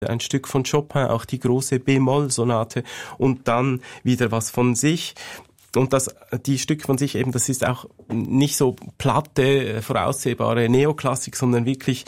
ein Stück von Chopin, auch die große B-Moll-Sonate und dann wieder was von sich. Und die Stücke von sich eben, das ist auch nicht so platte, voraussehbare Neoklassik, sondern wirklich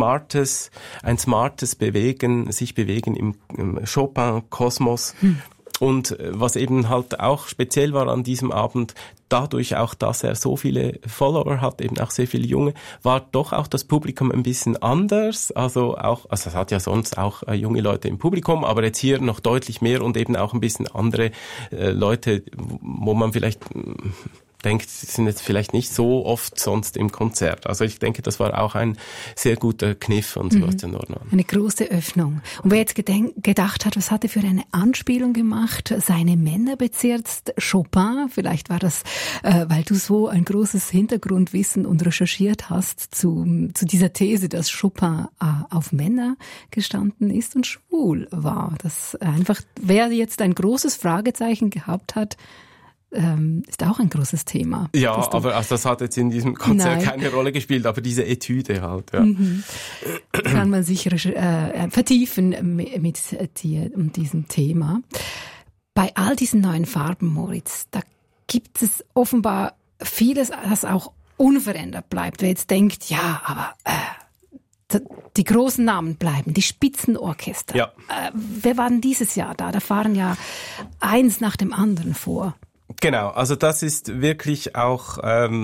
ein smartes sich bewegen im Chopin-Kosmos. Und was eben halt auch speziell war an diesem Abend, dadurch auch, dass er so viele Follower hat, eben auch sehr viele Junge, war doch auch das Publikum ein bisschen anders. Also es hat ja sonst auch junge Leute im Publikum, aber jetzt hier noch deutlich mehr und eben auch ein bisschen andere Leute, wo man vielleicht denkt, sie sind jetzt vielleicht nicht so oft sonst im Konzert. Also ich denke, das war auch ein sehr guter Kniff von Sebastian Norman. Eine große Öffnung. Und wer jetzt gedacht hat, was hat er für eine Anspielung gemacht? Seine Männer bezirzt Chopin. Vielleicht war das, weil du so ein großes Hintergrundwissen und recherchiert hast zu dieser These, dass Chopin auf Männer gestanden ist und schwul war. Das einfach, wer jetzt ein großes Fragezeichen gehabt hat, ist auch ein großes Thema. Ja, aber das hat jetzt in diesem Konzert keine Rolle gespielt, aber diese Etüde halt, ja. Kann man sich vertiefen mit dir und diesem Thema. Bei all diesen neuen Farben, Moritz, da gibt es offenbar vieles, das auch unverändert bleibt. Wer jetzt denkt, ja, aber die großen Namen bleiben, die Spitzenorchester. Ja. Wer war denn dieses Jahr da? Da fahren ja eins nach dem anderen vor. Genau, also das ist wirklich auch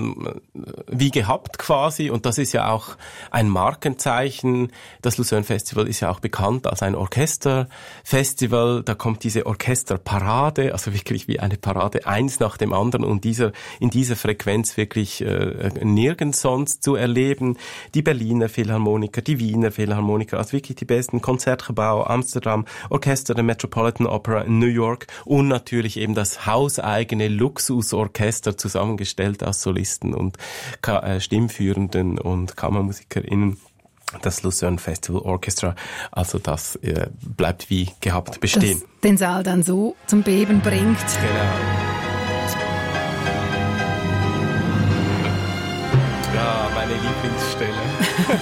wie gehabt quasi und das ist ja auch ein Markenzeichen. Das Lucerne Festival ist ja auch bekannt als ein Orchesterfestival. Da kommt diese Orchesterparade, also wirklich wie eine Parade, eins nach dem anderen und in dieser Frequenz wirklich nirgends sonst zu erleben. Die Berliner Philharmoniker, die Wiener Philharmoniker, also wirklich die besten Konzertgebau, Amsterdam, Orchester der Metropolitan Opera in New York und natürlich eben das hauseigene Luxusorchester zusammengestellt aus Solisten und Stimmführenden und KammermusikerInnen. Das Lucerne Festival Orchestra, also das bleibt wie gehabt bestehen. Das den Saal dann so zum Beben bringt. Genau. Ja, meine Lieblingsstelle.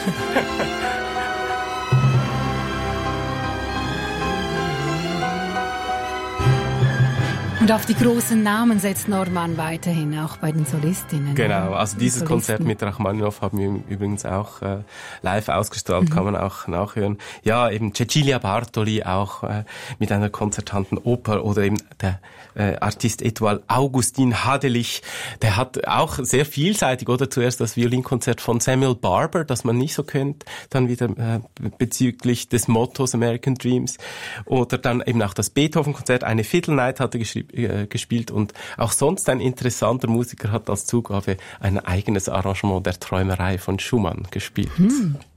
Und auf die großen Namen setzt Norman weiterhin, auch bei den Solistinnen. Genau, also dieses Konzert mit Rachmaninoff haben wir übrigens auch live ausgestrahlt, kann man auch nachhören. Ja, eben Cecilia Bartoli auch mit einer konzertanten Oper oder eben der Artist Etoile Augustin Hadelich, der hat auch sehr vielseitig, oder zuerst das Violinkonzert von Samuel Barber, das man nicht so kennt, dann wieder bezüglich des Mottos American Dreams oder dann eben auch das Beethoven-Konzert, eine Fiddle Night hat er gespielt und auch sonst ein interessanter Musiker hat als Zugabe ein eigenes Arrangement der Träumerei von Schumann gespielt.